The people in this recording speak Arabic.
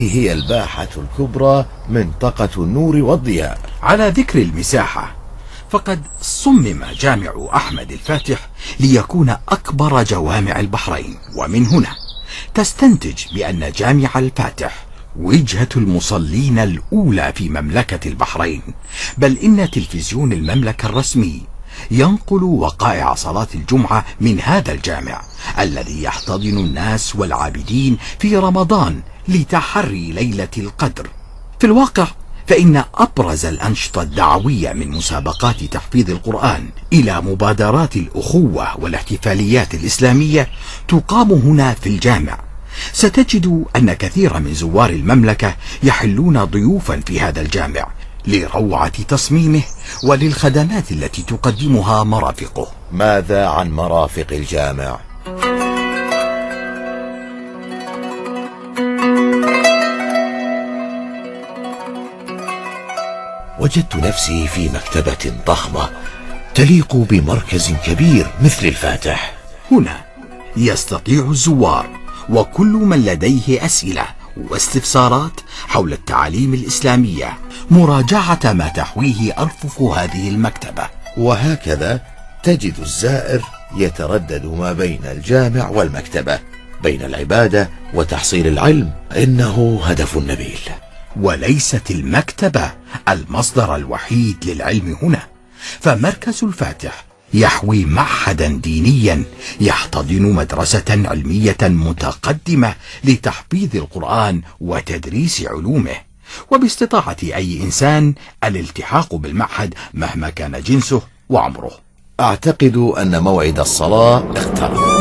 هي الباحة الكبرى منطقة النور والضياء. على ذكر المساحة، فقد صمم جامع أحمد الفاتح ليكون أكبر جوامع البحرين، ومن هنا تستنتج بأن جامع الفاتح وجهة المصلين الأولى في مملكة البحرين، بل إن تلفزيون المملكة الرسمي ينقل وقائع صلاة الجمعة من هذا الجامع الذي يحتضن الناس والعابدين في رمضان لتحري ليلة القدر. في الواقع فإن أبرز الأنشطة الدعوية من مسابقات تحفيظ القرآن إلى مبادرات الأخوة والاحتفاليات الإسلامية تقام هنا في الجامع. ستجد أن كثير من زوار المملكة يحلون ضيوفا في هذا الجامع لروعة تصميمه وللخدمات التي تقدمها مرافقه. ماذا عن مرافق الجامع؟ وجدت نفسي في مكتبة ضخمة تليق بمركز كبير مثل الفاتح. هنا يستطيع الزوار وكل من لديه أسئلة واستفسارات حول التعاليم الإسلامية مراجعة ما تحويه أرفف هذه المكتبة. وهكذا تجد الزائر يتردد ما بين الجامع والمكتبة، بين العبادة وتحصيل العلم. إنه هدف نبيل. وليست المكتبة المصدر الوحيد للعلم هنا، فمركز الفاتح يحوي معهدا دينيا يحتضن مدرسة علمية متقدمة لتحفيظ القرآن وتدريس علومه، وباستطاعة أي إنسان الالتحاق بالمعهد مهما كان جنسه وعمره. أعتقد أن موعد الصلاة اقترب.